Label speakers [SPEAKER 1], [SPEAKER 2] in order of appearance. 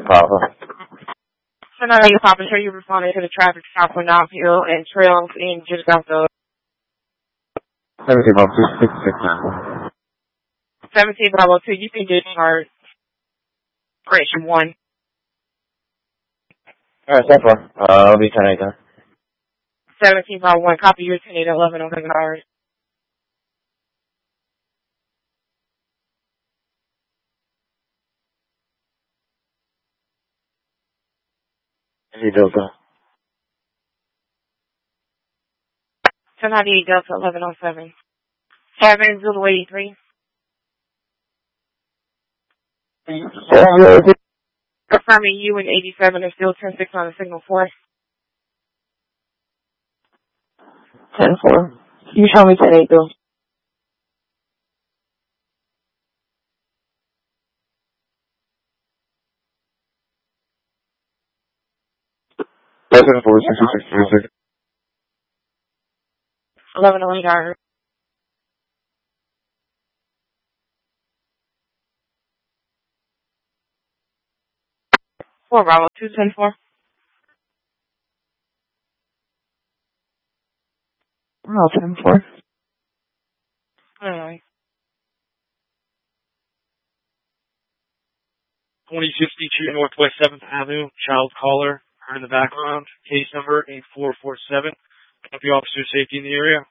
[SPEAKER 1] Papa.
[SPEAKER 2] So now that you're Papa, sure you responded to the traffic stop for Knob Hill and Trails in just off the
[SPEAKER 1] 17 Bravo 2,
[SPEAKER 2] 17 Bravo 2. You can get our correction 1.
[SPEAKER 1] Alright, so far. I'll be 10-8 there.
[SPEAKER 2] 17 Bravo 1. Copy your 10 11 on 7 hours.
[SPEAKER 1] Any Delta.
[SPEAKER 2] 1098 Delta 11 on 7. 7 Zulu 83. Confirming you and 87 are still 10-6 on the signal 4.
[SPEAKER 3] 10-4. You show me 10-8 though.
[SPEAKER 1] That's 4, 6,
[SPEAKER 2] 11 on 8 hours. 4 Bravo 2 10-4.
[SPEAKER 3] Oh, 10-4.
[SPEAKER 2] Alright.
[SPEAKER 4] 2052 Northwest 7th Avenue, child caller, heard in the background, case number 8447. Copy officer safety in the area.